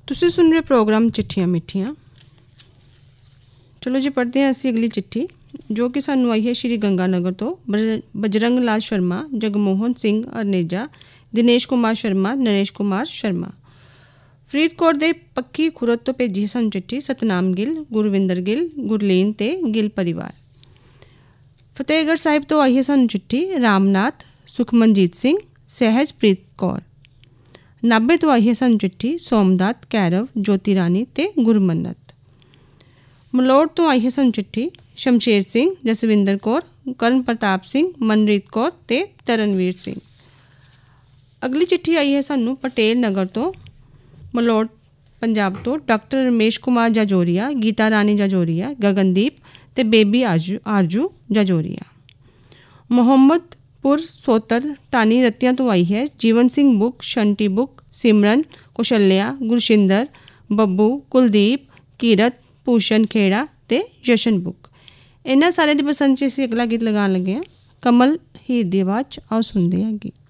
तुसीं सुन रहे प्रोग्राम चिट्ठियां मिठियां। चलो जी पढ़ते हैं असी अगली चिट्ठी जो कि सानू आई है श्री गंगानगर तो बजरंग लाल शर्मा, जगमोहन सिंह अरनेजा, दिनेश कुमार शर्मा, नरेश कुमार शर्मा। फरीदकोट दे पक्की खुरद तो भेजी है सानू चिट्ठी सतनाम गिल, गुरविंदर गिल, गुरलीन ते गिल परिवार। फतेहगढ़ साहिब तो आई है सानू चिट्ठी रामनाथ, सुखमनजीत सिंह, सहजप्रीत कौर। नाभे तो आई है सानू चिट्ठी सोमदात, कैरव, ज्योति रानी ते गुरमन्नत। मलोड़ तो आई है सानू चिट्ठी शमशेर सिंह, जसविंदर कौर, करण प्रताप सिंह, मनरीत कौर ते तरनवीर सिंह। अगली चिट्ठी आई है सानू पटेल नगर तो मलोड़ पंजाब तो डॉक्टर रमेश कुमार जाजोरिया, गीता रानी जाजोरिया, गगनदीप ते बेबी आरजू जाजोरिया। मोहम्मदपुर सोतर टानी रत्तियां तो आई है जीवन सिंह बुक, शंटी बुक, सिमरन, कौशल्या, गुरशिंदर, बब्बू, कुलदीप, कीरत, भूषण खेड़ा ते जशन बुक। इन्हां सारे दी पसंद च असीं अगला गीत लगान लगे हैं कमल हीर दी आवाज़ आओ सुनदे हैं गीत।